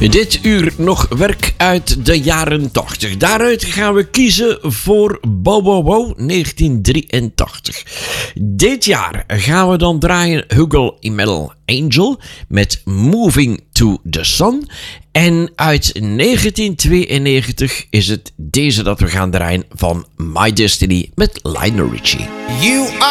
Dit uur nog werk uit de jaren 80. Daaruit gaan we kiezen voor Wow Wow Wow 1983. Dit jaar gaan we dan draaien Hugo Metal Angel met Moving to the Sun. En uit 1992 is het deze dat we gaan draaien van My Destiny met Lionel Richie. You